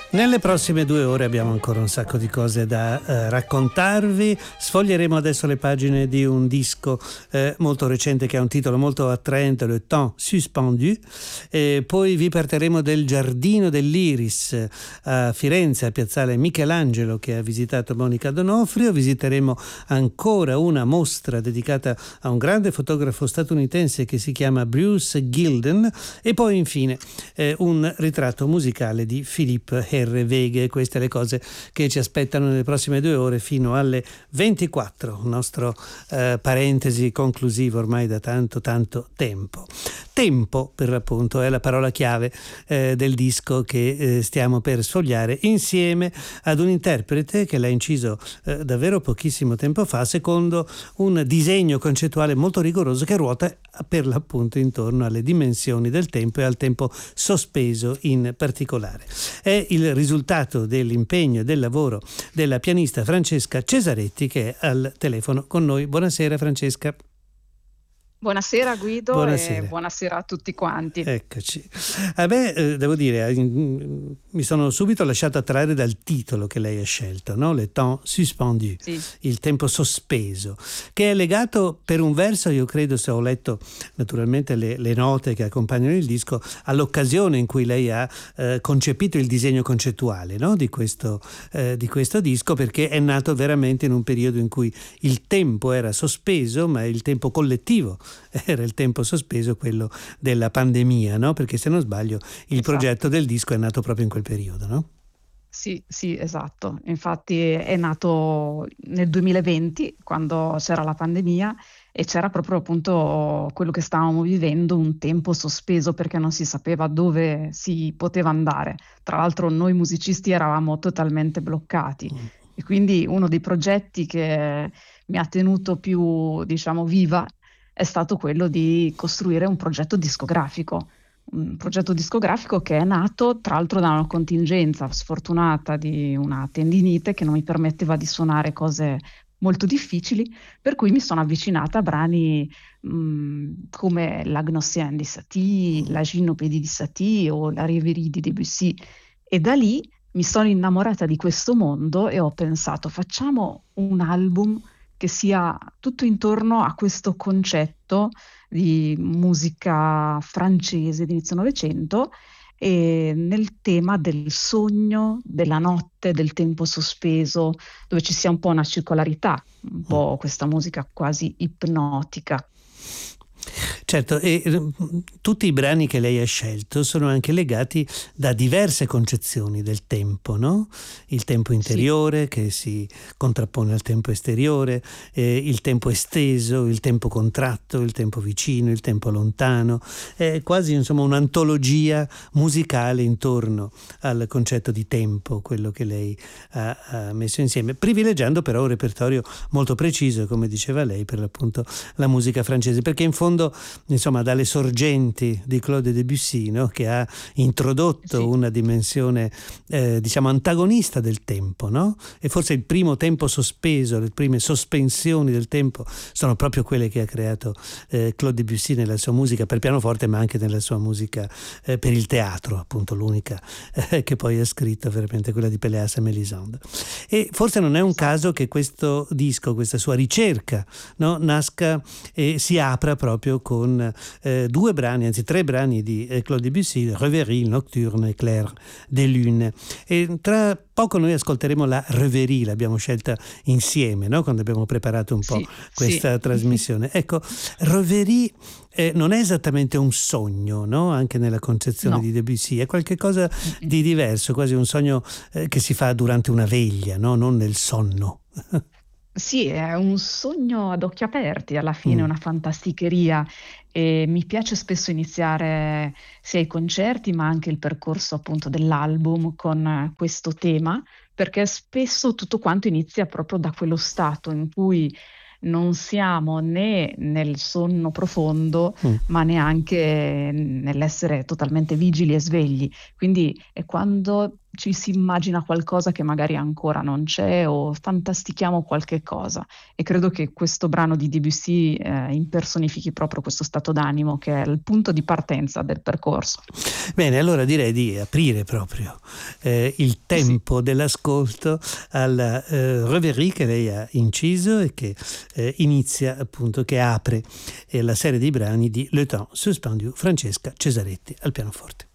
Nelle prossime 2 ore abbiamo ancora un sacco di cose da raccontarvi. Sfoglieremo adesso le pagine di un disco molto recente che ha un titolo molto attraente, Le Temps Suspendu. Poi vi parleremo del Giardino dell'Iris a Firenze, a Piazzale Michelangelo, che ha visitato Monica D'Onofrio. Visiteremo ancora una mostra dedicata a un grande fotografo statunitense che si chiama Bruce Gilden. E poi infine un ritratto musicale di Philippe Herreweghe. Queste le cose che ci aspettano nelle prossime 2 ore fino alle 24, un nostro parentesi conclusivo ormai da tanto tempo. Tempo, per l'appunto, è la parola chiave del disco che stiamo per sfogliare insieme ad un interprete che l'ha inciso davvero pochissimo tempo fa secondo un disegno concettuale molto rigoroso che ruota per l'appunto intorno alle dimensioni del tempo e al tempo sospeso in particolare. È il risultato dell'impegno e del lavoro della pianista Francesca Cesaretti, che è al telefono con noi. Buonasera Francesca. Buonasera Guido. Buonasera. E buonasera a tutti quanti. Eccoci. A me, devo dire, mi sono subito lasciato attrarre dal titolo che lei ha scelto, no? Le temps suspendu, Sì. il tempo sospeso, che è legato per un verso, io credo, se ho letto naturalmente le note che accompagnano il disco, all'occasione in cui lei ha concepito il disegno concettuale, no? di questo disco, perché è nato veramente in un periodo in cui il tempo era sospeso, ma il tempo collettivo era il tempo sospeso, quello della pandemia, no? Perché se non sbaglio il progetto del disco è nato proprio in quel periodo, no? Sì, esatto. Infatti è nato nel 2020, quando c'era la pandemia e c'era proprio appunto quello che stavamo vivendo, un tempo sospeso perché non si sapeva dove si poteva andare. Tra l'altro noi musicisti eravamo totalmente bloccati e quindi uno dei progetti che mi ha tenuto più, diciamo, viva è stato quello di costruire un progetto discografico che è nato tra l'altro da una contingenza sfortunata di una tendinite che non mi permetteva di suonare cose molto difficili, per cui mi sono avvicinata a brani come la Gnossienne di Satie, la Gymnopédie di Satie o la Rêverie di Debussy, e da lì mi sono innamorata di questo mondo e ho pensato facciamo un album che sia tutto intorno a questo concetto di musica francese di inizio Novecento e nel tema del sogno, della notte, del tempo sospeso, dove ci sia un po' una circolarità, un po' questa musica quasi ipnotica. Certo, e tutti i brani che lei ha scelto sono anche legati da diverse concezioni del tempo, no? Il tempo interiore che si contrappone al tempo esteriore, il tempo esteso, il tempo contratto, il tempo vicino, il tempo lontano. È quasi insomma un'antologia musicale intorno al concetto di tempo, quello che lei ha messo insieme, privilegiando però un repertorio molto preciso, come diceva lei, per l'appunto la musica francese, perché in fondo insomma dalle sorgenti di Claude Debussy, no? Che ha introdotto una dimensione diciamo antagonista del tempo, no? E forse il primo tempo sospeso, le prime sospensioni del tempo sono proprio quelle che ha creato Claude Debussy nella sua musica per pianoforte, ma anche nella sua musica per il teatro, appunto l'unica che poi ha scritto, veramente quella di Péléas et Mélisande. E forse non è un caso che questo disco, questa sua ricerca, no? Nasca e si apra proprio con 2 brani, anzi 3 brani di Claude Debussy, Rêverie, Nocturne, Clair des Lunes. E tra poco noi ascolteremo la Rêverie, l'abbiamo scelta insieme, no? Quando abbiamo preparato un po' questa trasmissione. Ecco, Rêverie non è esattamente un sogno, no? Anche nella concezione di Debussy, è qualcosa di diverso, quasi un sogno che si fa durante una veglia, no? Non nel sonno. Sì, è un sogno ad occhi aperti, alla fine una fantasticheria, e mi piace spesso iniziare sia i concerti ma anche il percorso appunto dell'album con questo tema, perché spesso tutto quanto inizia proprio da quello stato in cui non siamo né nel sonno profondo ma neanche nell'essere totalmente vigili e svegli, quindi è quando ci si immagina qualcosa che magari ancora non c'è o fantastichiamo qualche cosa. E credo che questo brano di Debussy impersonifichi proprio questo stato d'animo che è il punto di partenza del percorso. Bene, allora direi di aprire proprio il Sì, tempo dell'ascolto alla Reverie che lei ha inciso e che inizia appunto, che apre la serie di brani di Le Temps Suspendu, Francesca Cesaretti al pianoforte.